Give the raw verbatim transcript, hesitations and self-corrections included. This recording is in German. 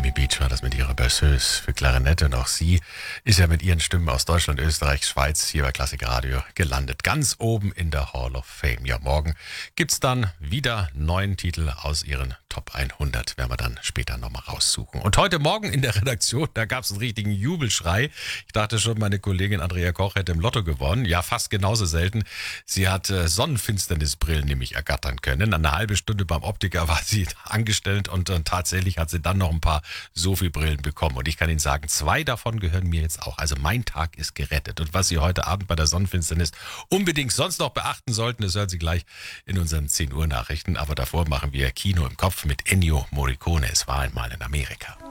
Amy Beach war das mit ihrer Berceuse für Klarinette und auch sie ist ja mit ihren Stimmen aus Deutschland, Österreich, Schweiz hier bei Klassik Radio gelandet. Ganz oben in der Hall of Fame. Ja, morgen gibt's dann wieder neun Titel aus ihren Top hundert. Werden wir dann später nochmal raussuchen. Und heute Morgen in der Redaktion, da gab's einen richtigen Jubelschrei. Ich dachte schon, meine Kollegin Andrea Koch hätte im Lotto gewonnen. Ja, fast genauso selten. Sie hat äh, Sonnenfinsternisbrillen nämlich ergattern können. Eine halbe Stunde beim Optiker war sie angestellt und äh, tatsächlich hat sie dann noch ein paar Sophie-Brillen bekommen. Und ich kann Ihnen sagen, zwei davon gehören mir jetzt auch. Also mein Tag ist gerettet. Und was Sie heute Abend bei der Sonnenfinsternis unbedingt sonst noch beachten sollten, das hören Sie gleich in unseren zehn Uhr Nachrichten. Aber davor machen wir Kino im Kopf mit Ennio Morricone. Es war einmal in Amerika.